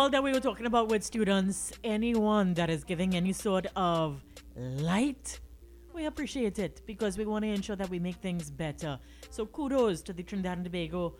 all that we were talking about with students, anyone that is giving any sort of light, we appreciate it because we want to ensure that we make things better. So kudos to the Trinidad and Tobago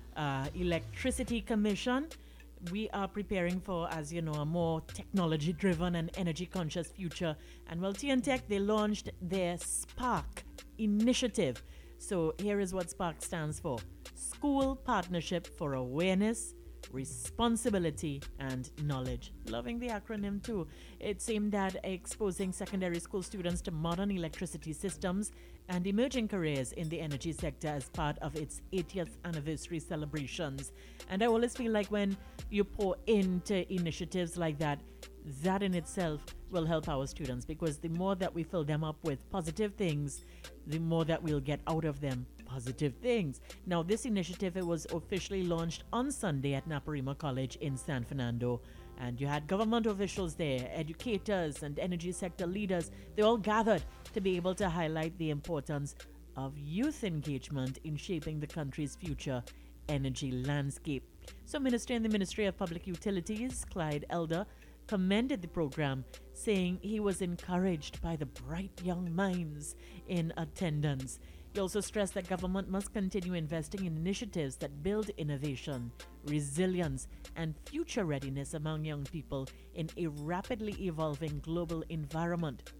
Electricity Commission. We are preparing for, as you know, a more technology-driven and energy-conscious future. And well, TNTech, they launched their Spark initiative. So here is what Spark stands for: School Partnership for Awareness, Responsibility, and Knowledge. Loving the acronym too. It's aimed at exposing secondary school students to modern electricity systems and emerging careers in the energy sector as part of its 80th anniversary celebrations. And I always feel like when you pour into initiatives like that, that in itself will help our students, because the more that we fill them up with positive things, the more that we'll get out of them positive things. Now, this initiative, it was officially launched on Sunday at Naparima College in San Fernando, and you had government officials there, educators and energy sector leaders. They all gathered to be able to highlight the importance of youth engagement in shaping the country's future energy landscape. So, Minister in the Ministry of Public Utilities, Clyde Elder, commended the program, saying he was encouraged by the bright young minds in attendance. He also stressed that government must continue investing in initiatives that build innovation, resilience, and future readiness among young people in a rapidly evolving global environment.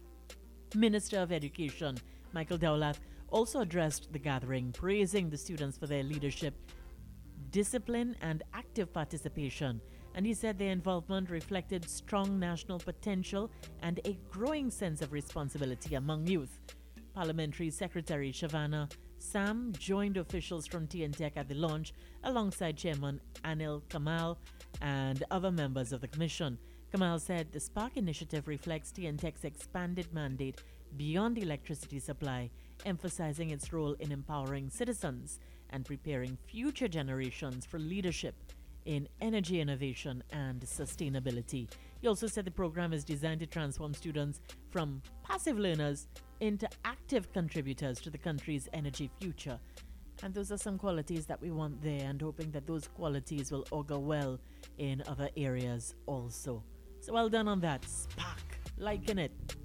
Minister of Education, Michael Dowlath, also addressed the gathering, praising the students for their leadership, discipline, and active participation. And he said their involvement reflected strong national potential and a growing sense of responsibility among youth. Parliamentary Secretary Shavana Sam joined officials from TNTech at the launch alongside Chairman Anil Kamal and other members of the Commission. Kamal said the Spark initiative reflects TNTech's expanded mandate beyond electricity supply, emphasizing its role in empowering citizens and preparing future generations for leadership in energy innovation and sustainability. He also said the program is designed to transform students from passive learners into active contributors to the country's energy future. And those are some qualities that we want there, and hoping that those qualities will augur well in other areas also. So well done on that, Spark. Liking it.